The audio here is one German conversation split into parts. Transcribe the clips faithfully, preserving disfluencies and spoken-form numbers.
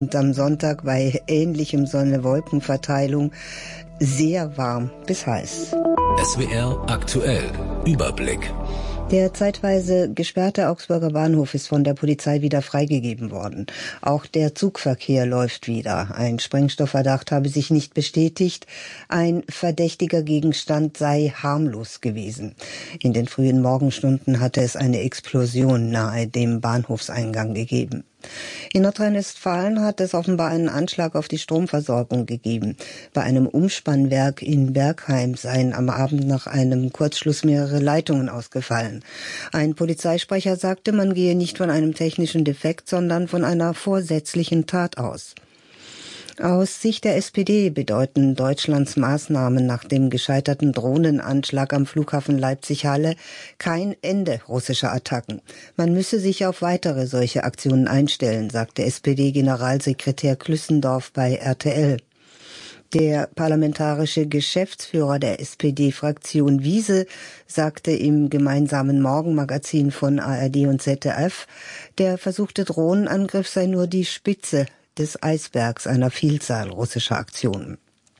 Und am Sonntag bei ähnlichem Sonne-Wolken-Verteilung sehr warm bis heiß. S W R aktuell. Überblick. Der zeitweise gesperrte Augsburger Bahnhof ist von der Polizei wieder freigegeben worden. Auch der Zugverkehr läuft wieder. Ein Sprengstoffverdacht habe sich nicht bestätigt. Ein verdächtiger Gegenstand sei harmlos gewesen. In den frühen Morgenstunden hatte es eine Explosion nahe dem Bahnhofseingang gegeben. In Nordrhein-Westfalen hat es offenbar einen Anschlag auf die Stromversorgung gegeben. Bei einem Umspannwerk in Bergheim seien am Abend nach einem Kurzschluss mehrere Leitungen ausgefallen. Ein Polizeisprecher sagte, man gehe nicht von einem technischen Defekt, sondern von einer vorsätzlichen Tat aus. Aus Sicht der S P D bedeuten Deutschlands Maßnahmen nach dem gescheiterten Drohnenanschlag am Flughafen Leipzig-Halle kein Ende russischer Attacken. Man müsse sich auf weitere solche Aktionen einstellen, sagte S P D-Generalsekretär Klüssendorf bei R T L. Der parlamentarische Geschäftsführer der S P D-Fraktion Wiese sagte im gemeinsamen Morgenmagazin von A R D und Z D F, der versuchte Drohnenangriff sei nur die Spitze des Eisbergs einer Vielzahl russischer Aktionen.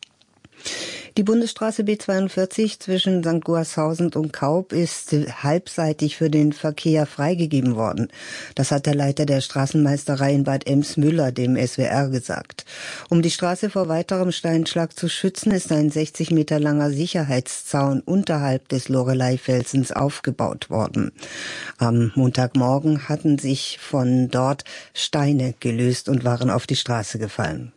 Die Bundesstraße B zweiundvierzig zwischen Sankt Goarshausen und Kaub ist halbseitig für den Verkehr freigegeben worden. Das hat der Leiter der Straßenmeisterei in Bad Ems Müller dem S W R gesagt. Um die Straße vor weiterem Steinschlag zu schützen, ist ein sechzig Meter langer Sicherheitszaun unterhalb des Loreleifelsens aufgebaut worden. Am Montagmorgen hatten sich von dort Steine gelöst und waren auf die Straße gefallen.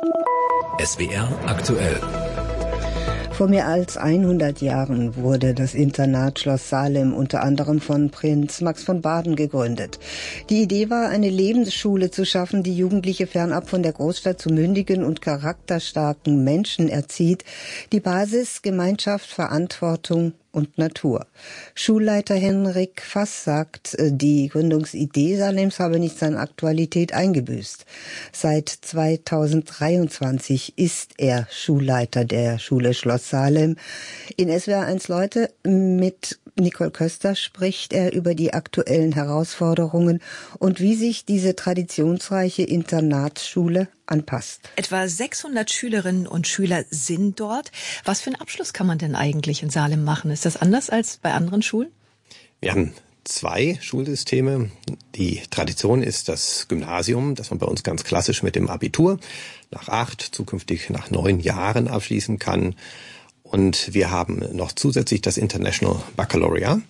S W R aktuell. Vor mehr als hundert Jahren wurde das Internat Schloss Salem unter anderem von Prinz Max von Baden gegründet. Die Idee war, eine Lebensschule zu schaffen, die Jugendliche fernab von der Großstadt zu mündigen und charakterstarken Menschen erzieht. Die Basis: Gemeinschaft, Verantwortung und Natur. Schulleiter Henrik Fass sagt, die Gründungsidee Salems habe nichts an Aktualität eingebüßt. Seit zweitausenddreiundzwanzig ist er Schulleiter der Schule Schloss Salem. In S W R eins Leute mit Nicole Köster spricht er über die aktuellen Herausforderungen und wie sich diese traditionsreiche Internatsschule anpasst. Etwa sechshundert Schülerinnen und Schüler sind dort. Was für einen Abschluss kann man denn eigentlich in Salem machen? Ist das anders als bei anderen Schulen? Wir haben zwei Schulsysteme. Die Tradition ist das Gymnasium, das man bei uns ganz klassisch mit dem Abitur nach acht, zukünftig nach neun Jahren abschließen kann. Und wir haben noch zusätzlich das International Baccalaureate.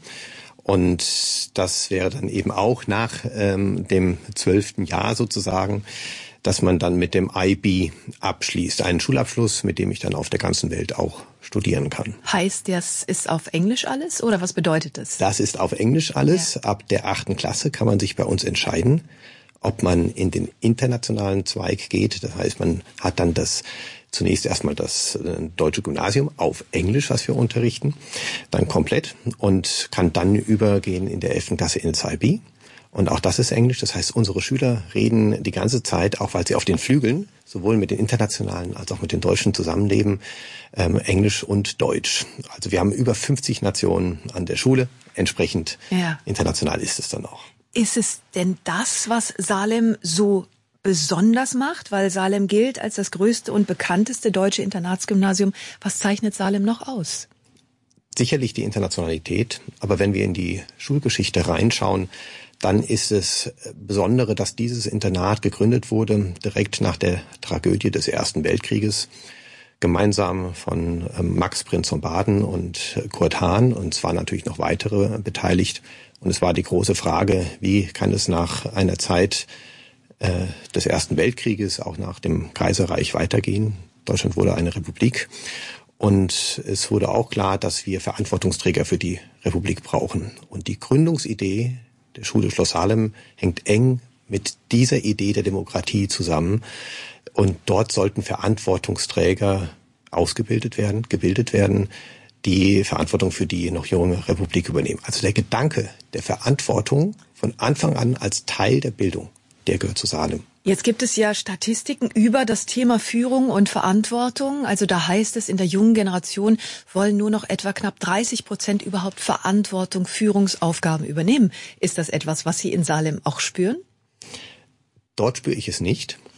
Und das wäre dann eben auch nach ähm, dem zwölften Jahr sozusagen, dass man dann mit dem I B abschließt. Einen Schulabschluss, mit dem ich dann auf der ganzen Welt auch studieren kann. Heißt, das ist auf Englisch alles oder was bedeutet das? Das ist auf Englisch alles. Ja. Ab der achten Klasse kann man sich bei uns entscheiden, ob man in den internationalen Zweig geht. Das heißt, man hat dann das zunächst erstmal das äh, deutsche Gymnasium auf Englisch, was wir unterrichten, dann komplett und kann dann übergehen in der elften Klasse ins I B. Und auch das ist Englisch. Das heißt, unsere Schüler reden die ganze Zeit, auch weil sie auf den Flügeln sowohl mit den internationalen als auch mit den Deutschen zusammenleben, ähm, Englisch und Deutsch. Also wir haben über fünfzig Nationen an der Schule. Entsprechend ja. International ist es dann auch. Ist es denn das, was Salem so besonders macht? Weil Salem gilt als das größte und bekannteste deutsche Internatsgymnasium. Was zeichnet Salem noch aus? Sicherlich die Internationalität. Aber wenn wir in die Schulgeschichte reinschauen, dann ist es Besondere, dass dieses Internat gegründet wurde, direkt nach der Tragödie des Ersten Weltkrieges, gemeinsam von Max Prinz von Baden und Kurt Hahn, und es waren natürlich noch weitere beteiligt. Und es war die große Frage, wie kann es nach einer Zeit äh, des Ersten Weltkrieges, auch nach dem Kaiserreich weitergehen? Deutschland wurde eine Republik. Und es wurde auch klar, dass wir Verantwortungsträger für die Republik brauchen. Und die Gründungsidee der Schule Schloss Salem hängt eng mit dieser Idee der Demokratie zusammen. Und dort sollten Verantwortungsträger ausgebildet werden, gebildet werden, die Verantwortung für die noch junge Republik übernehmen. Also der Gedanke der Verantwortung von Anfang an als Teil der Bildung, der gehört zu Salem. Jetzt gibt es ja Statistiken über das Thema Führung und Verantwortung. Also da heißt es, in der jungen Generation wollen nur noch etwa knapp dreißig Prozent überhaupt Verantwortung, Führungsaufgaben übernehmen. Ist das etwas, was Sie in Salem auch spüren? Dort spüre ich es nicht.